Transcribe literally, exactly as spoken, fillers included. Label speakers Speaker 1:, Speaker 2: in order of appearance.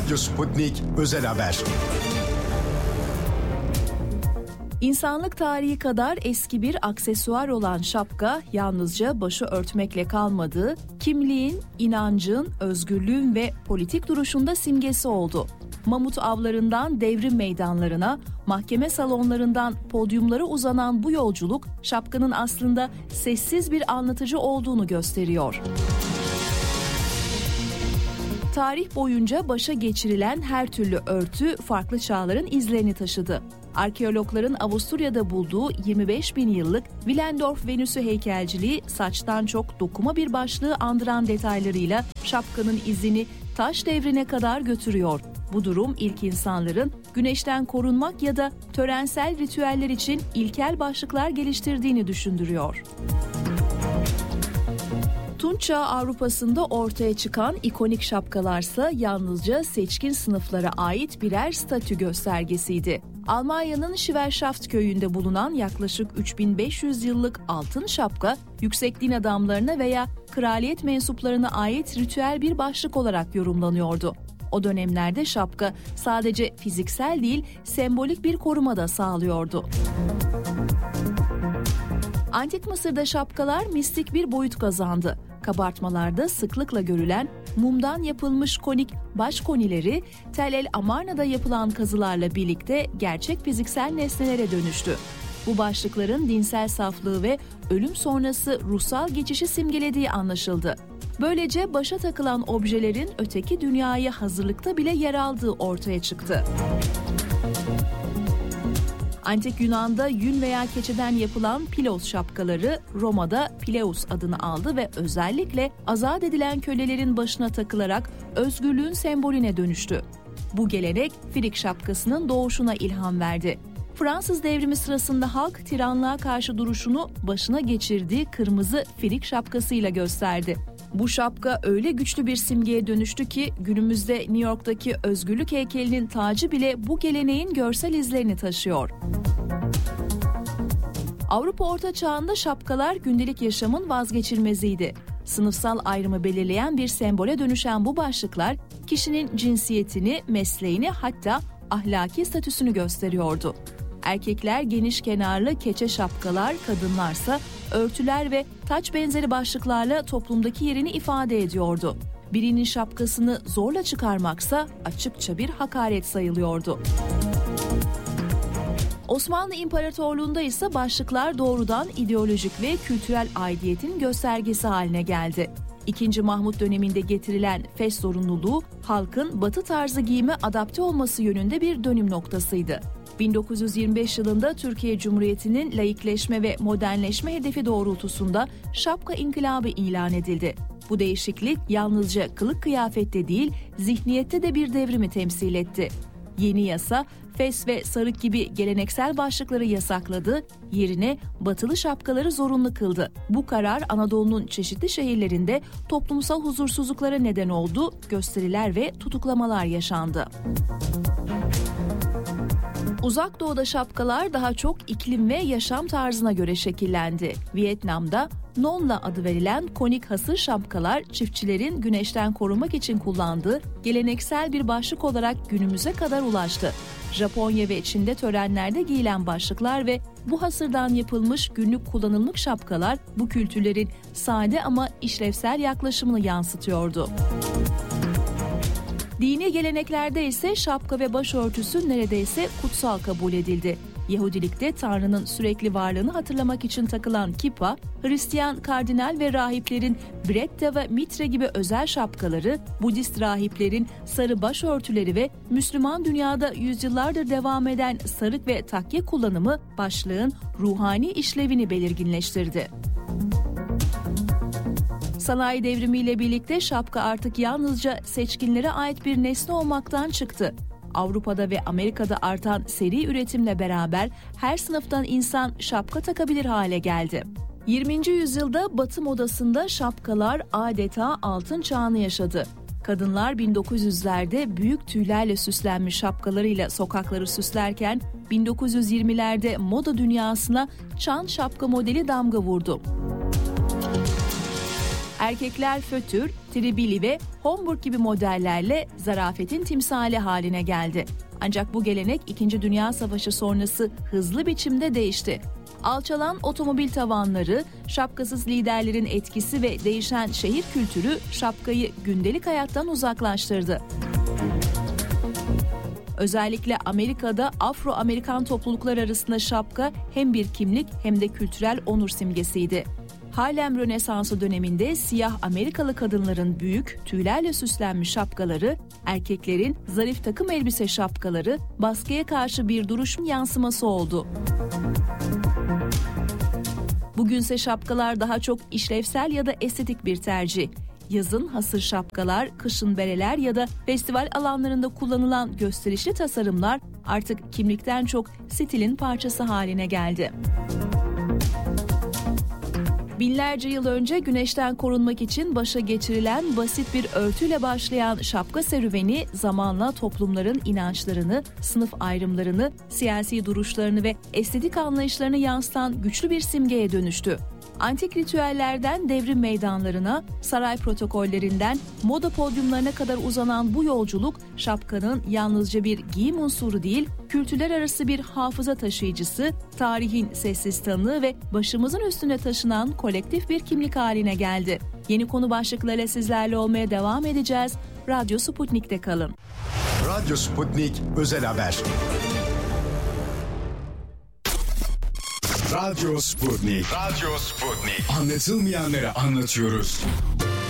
Speaker 1: Radyo Sputnik Özel Haber.
Speaker 2: İnsanlık tarihi kadar eski bir aksesuar olan şapka yalnızca başı örtmekle kalmadı, kimliğin, inancın, özgürlüğün ve politik duruşunda simgesi oldu. Mamut avlarından devrim meydanlarına, mahkeme salonlarından podyumlara uzanan bu yolculuk şapkanın aslında sessiz bir anlatıcı olduğunu gösteriyor. Tarih boyunca başa geçirilen her türlü örtü farklı çağların izlerini taşıdı. Arkeologların Avusturya'da bulduğu yirmi beş bin yıllık Willendorf Venüsü heykelciliği saçtan çok dokuma bir başlığı andıran detaylarıyla şapkanın izini taş devrine kadar götürüyor. Bu durum ilk insanların güneşten korunmak ya da törensel ritüeller için ilkel başlıklar geliştirdiğini düşündürüyor. Tunç Çağı Avrupa'sında ortaya çıkan ikonik şapkalarsa yalnızca seçkin sınıflara ait birer statü göstergesiydi. Almanya'nın Schwerschaft köyünde bulunan yaklaşık üç bin beş yüz yıllık altın şapka, yüksek din adamlarına veya kraliyet mensuplarına ait ritüel bir başlık olarak yorumlanıyordu. O dönemlerde şapka sadece fiziksel değil, sembolik bir koruma da sağlıyordu. Antik Mısır'da şapkalar mistik bir boyut kazandı. Kabartmalarda sıklıkla görülen mumdan yapılmış konik baş konileri Tel el Amarna'da yapılan kazılarla birlikte gerçek fiziksel nesnelere dönüştü. Bu başlıkların dinsel saflığı ve ölüm sonrası ruhsal geçişi simgelediği anlaşıldı. Böylece başa takılan objelerin öteki dünyaya hazırlıkta bile yer aldığı ortaya çıktı. Antik Yunan'da yün veya keçeden yapılan pilos şapkaları Roma'da pileus adını aldı ve özellikle azat edilen kölelerin başına takılarak özgürlüğün sembolüne dönüştü. Bu gelenek Frig şapkasının doğuşuna ilham verdi. Fransız devrimi sırasında halk tiranlığa karşı duruşunu başına geçirdiği kırmızı Frig şapkasıyla gösterdi. Bu şapka öyle güçlü bir simgeye dönüştü ki günümüzde New York'taki özgürlük heykelinin tacı bile bu geleneğin görsel izlerini taşıyor. Avrupa Orta Çağı'nda şapkalar gündelik yaşamın vazgeçilmeziydi. Sınıfsal ayrımı belirleyen bir sembole dönüşen bu başlıklar kişinin cinsiyetini, mesleğini hatta ahlaki statüsünü gösteriyordu. Erkekler geniş kenarlı keçe şapkalar, kadınlarsa örtüler ve taç benzeri başlıklarla toplumdaki yerini ifade ediyordu. Birinin şapkasını zorla çıkarmaksa açıkça bir hakaret sayılıyordu. Osmanlı İmparatorluğu'nda ise başlıklar doğrudan ideolojik ve kültürel aidiyetin göstergesi haline geldi. İkinci Mahmut döneminde getirilen fes zorunluluğu halkın batı tarzı giyime adapte olması yönünde bir dönüm noktasıydı. bin dokuz yüz yirmi beş yılında Türkiye Cumhuriyeti'nin laikleşme ve modernleşme hedefi doğrultusunda şapka inkılabı ilan edildi. Bu değişiklik yalnızca kılık kıyafette değil, zihniyette de bir devrimi temsil etti. Yeni yasa, fes ve sarık gibi geleneksel başlıkları yasakladı, yerine batılı şapkaları zorunlu kıldı. Bu karar Anadolu'nun çeşitli şehirlerinde toplumsal huzursuzluklara neden oldu, gösteriler ve tutuklamalar yaşandı. Uzak Doğu'da şapkalar daha çok iklim ve yaşam tarzına göre şekillendi. Vietnam'da Nonla adı verilen konik hasır şapkalar çiftçilerin güneşten korunmak için kullandığı geleneksel bir başlık olarak günümüze kadar ulaştı. Japonya ve Çin'de törenlerde giyilen başlıklar ve bu hasırdan yapılmış günlük kullanımlık şapkalar bu kültürlerin sade ama işlevsel yaklaşımını yansıtıyordu. Dini geleneklerde ise şapka ve başörtüsü neredeyse kutsal kabul edildi. Yahudilikte Tanrı'nın sürekli varlığını hatırlamak için takılan kipa, Hristiyan kardinal ve rahiplerin bretta ve mitre gibi özel şapkaları, Budist rahiplerin sarı başörtüleri ve Müslüman dünyada yüzyıllardır devam eden sarık ve takke kullanımı başlığın ruhani işlevini belirginleştirdi. Sanayi devrimiyle birlikte şapka artık yalnızca seçkinlere ait bir nesne olmaktan çıktı. Avrupa'da ve Amerika'da artan seri üretimle beraber her sınıftan insan şapka takabilir hale geldi. yirminci yüzyılda Batı modasında şapkalar adeta altın çağını yaşadı. Kadınlar bin dokuz yüzlerde büyük tüylerle süslenmiş şapkalarıyla sokakları süslerken bin dokuz yüz yirmilerde moda dünyasına çan şapka modeli damga vurdu. Erkekler fötür, tribili ve Homburg gibi modellerle zarafetin timsali haline geldi. Ancak bu gelenek İkinci Dünya Savaşı sonrası hızlı biçimde değişti. Alçalan otomobil tavanları, şapkasız liderlerin etkisi ve değişen şehir kültürü şapkayı gündelik hayattan uzaklaştırdı. Özellikle Amerika'da Afro-Amerikan topluluklar arasında şapka hem bir kimlik hem de kültürel onur simgesiydi. Harlem Rönesansı döneminde siyah Amerikalı kadınların büyük, tüylerle süslenmiş şapkaları, erkeklerin zarif takım elbise şapkaları baskıya karşı bir duruşun yansıması oldu. Bugünse şapkalar daha çok işlevsel ya da estetik bir tercih. Yazın hasır şapkalar, kışın bereler ya da festival alanlarında kullanılan gösterişli tasarımlar artık kimlikten çok stilin parçası haline geldi. Binlerce yıl önce güneşten korunmak için başa geçirilen basit bir örtüyle başlayan şapka serüveni zamanla toplumların inançlarını, sınıf ayrımlarını, siyasi duruşlarını ve estetik anlayışlarını yansıtan güçlü bir simgeye dönüştü. Antik ritüellerden devrim meydanlarına, saray protokollerinden moda podyumlarına kadar uzanan bu yolculuk, şapkanın yalnızca bir giyim unsuru değil, kültürler arası bir hafıza taşıyıcısı, tarihin sessiz tanığı ve başımızın üstüne taşınan kolektif bir kimlik haline geldi. Yeni konu başlıklarıyla sizlerle olmaya devam edeceğiz. Radyo Sputnik'te kalın.
Speaker 1: Radyo Sputnik Özel Haber. Radyo Sputnik. Radyo Sputnik. Anlatılmayanları anlatıyoruz.